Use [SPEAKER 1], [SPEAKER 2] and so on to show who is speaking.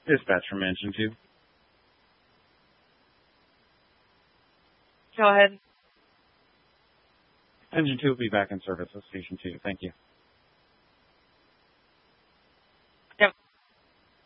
[SPEAKER 1] Dispatch from Engine 2.
[SPEAKER 2] Go ahead.
[SPEAKER 1] Engine 2 will be back in service at Station 2. Thank you.